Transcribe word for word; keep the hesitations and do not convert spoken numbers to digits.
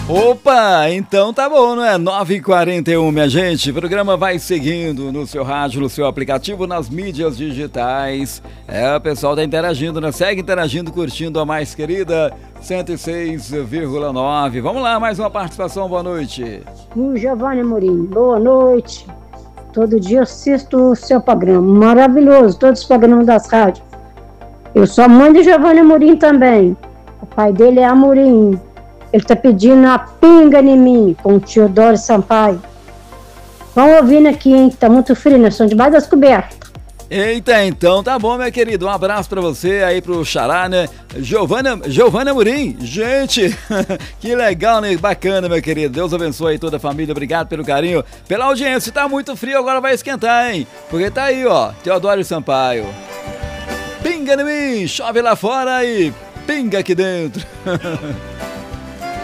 Opa, então tá bom, não é? nove e quarenta e um, minha gente. O programa vai seguindo no seu rádio, no seu aplicativo, nas mídias digitais. É, o pessoal tá interagindo, né? Segue interagindo, curtindo a mais querida cento e seis vírgula nove. Vamos lá, mais uma participação, boa noite. O Giovanni Amorim, boa noite. Todo dia eu assisto o seu programa, maravilhoso, todos os programas das rádios. Eu sou a mãe do Giovanni Amorim também. O pai dele é Amorim. Ele tá pedindo a pinga em mim, com o Teodoro Sampaio. Vamos ouvindo aqui, hein? Tá muito frio, nós estamos debaixo das cobertas. Eita, então tá bom, meu querido. Um abraço pra você aí pro Xará, né? Giovana, Giovana Amorim. Gente, que legal, né? Bacana, meu querido. Deus abençoe aí toda a família. Obrigado pelo carinho, pela audiência. Tá muito frio, agora vai esquentar, hein? Porque tá aí, ó, Teodoro Sampaio. Pinga em mim, chove lá fora e pinga aqui dentro.